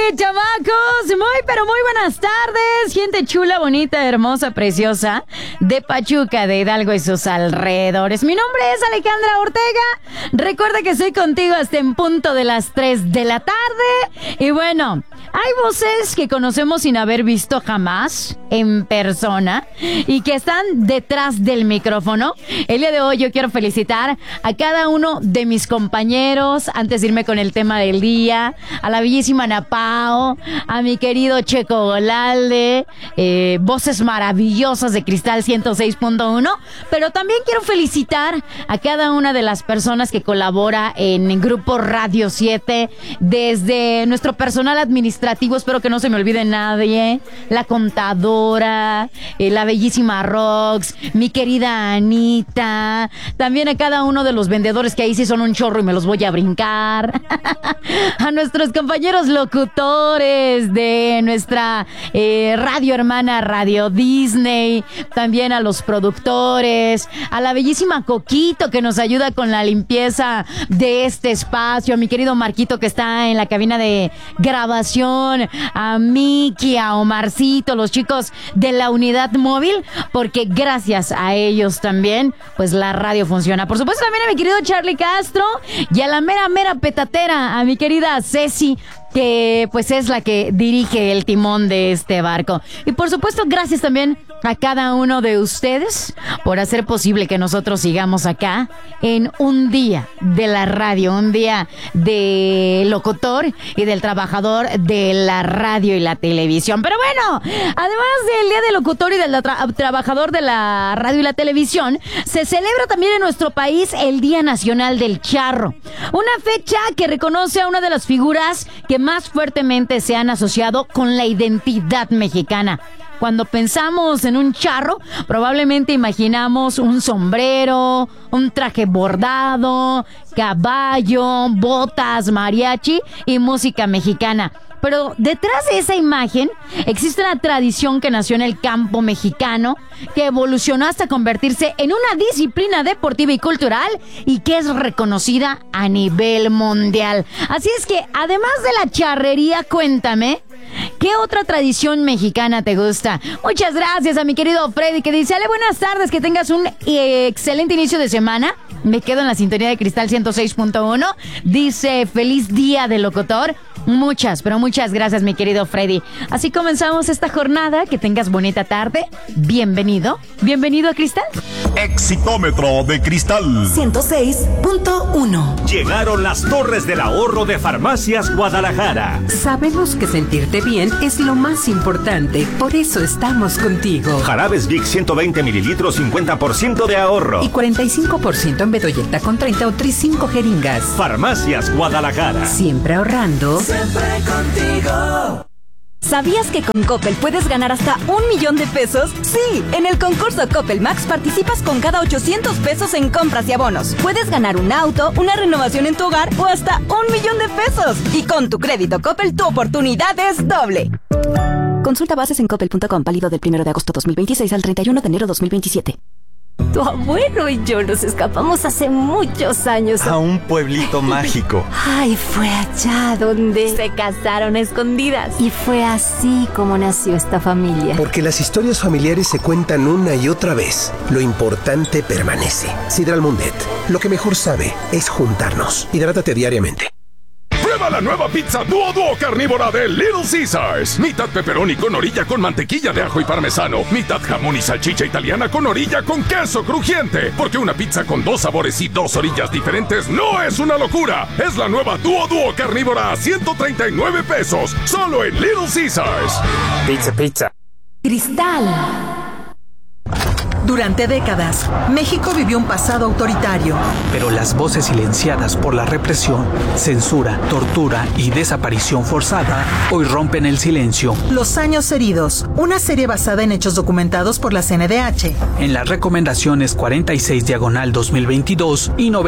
chamacos, pero muy buenas tardes, gente chula, bonita, hermosa, preciosa de Pachuca, de Hidalgo y sus alrededores. Mi nombre es Alejandra Ortega. Recuerda que estoy contigo hasta en punto de las 3 de la tarde. Y bueno, hay voces que conocemos sin haber visto jamás en persona y que están detrás del micrófono. El día de hoy yo quiero felicitar a cada uno de mis compañeros, antes de irme con el tema del día, a la bellísima Ana Pao, a mi querido Checo Golalde, voces maravillosas de Cristal 106.1, pero también quiero felicitar a cada una de las personas que colabora en Grupo Radio 7, desde nuestro personal administrativo, espero que no se me olvide nadie, la contadora, la bellísima Rox, mi querida Anita, también a cada uno de los vendedores que ahí sí son un chorro y me los voy a brincar, a nuestros compañeros locutores de nuestra radio hermana Radio Disney, también a los productores, a la bellísima Coquito que nos ayuda con la limpieza de este espacio, a mi querido Marquito que está en la cabina de grabación, a Miki, a Omarcito, los chicos de la unidad móvil, porque gracias a ellos también, pues la radio funciona. Por supuesto también a mi querido Charlie Castro y a la mera petatera, a mi querida Ceci, que pues es la que dirige el timón de este barco. Y por supuesto, gracias también a cada uno de ustedes por hacer posible que nosotros sigamos acá en un día de la radio, un día de locutor y del trabajador de la radio y la televisión. Pero bueno, además del día del locutor y del trabajador de la radio y la televisión, se celebra también en nuestro país el Día Nacional del Charro, una fecha que reconoce a una de las figuras que más fuertemente se han asociado con la identidad mexicana. Cuando pensamos en un charro, probablemente imaginamos un sombrero, un traje bordado, caballo, botas, mariachi y música mexicana. Pero detrás de esa imagen existe una tradición que nació en el campo mexicano, que evolucionó hasta convertirse en una disciplina deportiva y cultural y que es reconocida a nivel mundial. Así es que, además de la charrería, cuéntame, ¿qué otra tradición mexicana te gusta? Muchas gracias a mi querido Freddy que dice, Ale, buenas tardes, que tengas un excelente inicio de semana. Me quedo en la sintonía de Cristal 106.1. Dice, feliz día del locutor. Muchas, pero muchas gracias, mi querido Freddy. Así comenzamos esta jornada. Que tengas bonita tarde. Bienvenido a Cristal. Exitómetro de Cristal 106.1. Llegaron las torres del ahorro de Farmacias Guadalajara. Sabemos que sentirte bien es lo más importante, por eso estamos contigo. Jarabes Vic 120 mililitros, 50% de ahorro. Y 45% en Bedoyecta con 30 o Tris 5 jeringas. Farmacias Guadalajara. Siempre ahorrando. Siempre contigo. ¿Sabías que con Coppel puedes ganar hasta 1,000,000 de pesos? Sí, en el concurso Coppel Max participas con cada 800 pesos en compras y abonos. Puedes ganar un auto, una renovación en tu hogar o hasta 1,000,000 de pesos. Y con tu crédito Coppel, tu oportunidad es doble. Consulta bases en coppel.com, válido del 1 de agosto 2026 al 31 de enero 2027. Tu abuelo y yo nos escapamos hace muchos años a un pueblito mágico. Ay, fue allá donde se casaron a escondidas. Y fue así como nació esta familia. Porque las historias familiares se cuentan una y otra vez. Lo importante permanece. Sidral Mundet, lo que mejor sabe es juntarnos. Hidrátate diariamente. Prueba la nueva pizza Duo carnívora de Little Caesars. Mitad pepperoni con orilla con mantequilla de ajo y parmesano. Mitad jamón y salchicha italiana con orilla con queso crujiente. Porque una pizza con 2 sabores y 2 orillas diferentes no es una locura. Es la nueva Duo carnívora a 139 pesos. Solo en Little Caesars. Pizza. Cristal. Durante décadas, México vivió un pasado autoritario. Pero las voces silenciadas por la represión, censura, tortura y desaparición forzada hoy rompen el silencio. Los años heridos, una serie basada en hechos documentados por la CNDH. En las recomendaciones 46/2022 y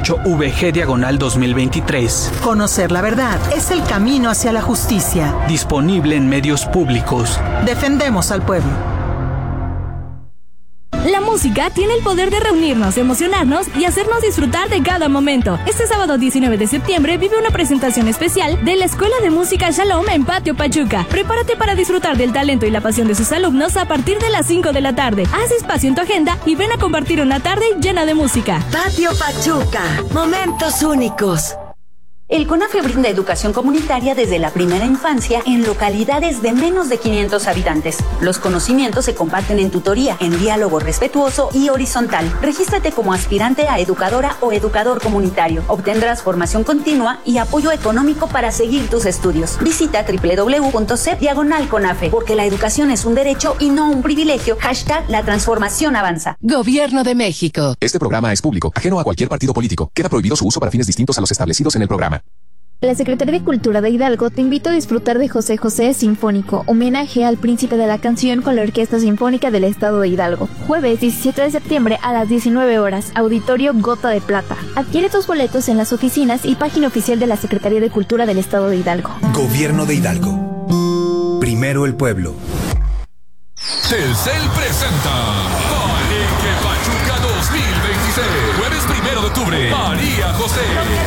98/VG/2023. Conocer la verdad es el camino hacia la justicia. Disponible en medios públicos. Defendemos al pueblo. La música tiene el poder de reunirnos, emocionarnos y hacernos disfrutar de cada momento. Este sábado 19 de septiembre vive una presentación especial de la Escuela de Música Shalom en Patio Pachuca. Prepárate para disfrutar del talento y la pasión de sus alumnos a partir de las 5 de la tarde. Haz espacio en tu agenda y ven a compartir una tarde llena de música. Patio Pachuca, momentos únicos. El CONAFE brinda educación comunitaria desde la primera infancia en localidades de menos de 500 habitantes. Los conocimientos se comparten en tutoría, en diálogo respetuoso y horizontal. Regístrate como aspirante a educadora o educador comunitario. Obtendrás formación continua y apoyo económico para seguir tus estudios. Visita www.cep/CONAFE, porque la educación es un derecho y no un privilegio. #La transformación avanza. Gobierno de México. Este programa es público, ajeno a cualquier partido político. Queda prohibido su uso para fines distintos a los establecidos en el programa. La Secretaría de Cultura de Hidalgo te invita a disfrutar de José José Sinfónico, homenaje al príncipe de la canción con la Orquesta Sinfónica del Estado de Hidalgo. Jueves 17 de septiembre a las 19 horas, Auditorio Gota de Plata. Adquiere tus boletos en las oficinas y página oficial de la Secretaría de Cultura del Estado de Hidalgo. Gobierno de Hidalgo. Primero el pueblo. Telcel presenta Palenque Pachuca 2026. Jueves 1 de octubre. María José.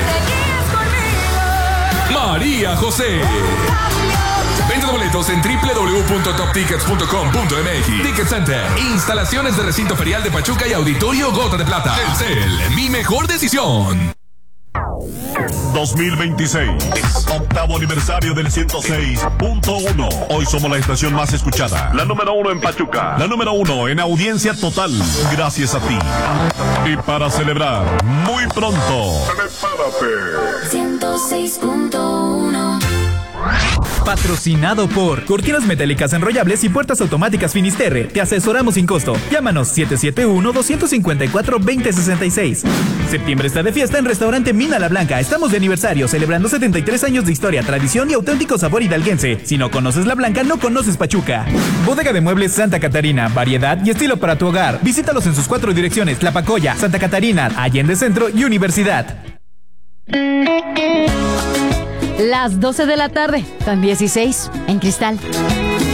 María José. Vende boletos en www.toptickets.com.mx. Ticket Center. Instalaciones de recinto ferial de Pachuca y Auditorio Gota de Plata. Telcel, mi mejor decisión. 2026. Octavo aniversario del 106.1. Hoy somos la estación más escuchada. La número 1 en Pachuca. La número 1 en audiencia total. Gracias a ti. Y para celebrar, muy pronto, prepárate. 106.1. Patrocinado por Cortinas Metálicas Enrollables y Puertas Automáticas Finisterre. Te asesoramos sin costo. Llámanos 771-254-2066. Septiembre está de fiesta en Restaurante Mina La Blanca. Estamos de aniversario, celebrando 73 años de historia, tradición y auténtico sabor hidalguense. Si no conoces La Blanca, no conoces Pachuca. Bodega de Muebles Santa Catarina. Variedad y estilo para tu hogar. Visítalos en sus 4 direcciones: Tlapacoya, Santa Catarina, Allende Centro y Universidad. Las 12 de la tarde, con 16 en Cristal.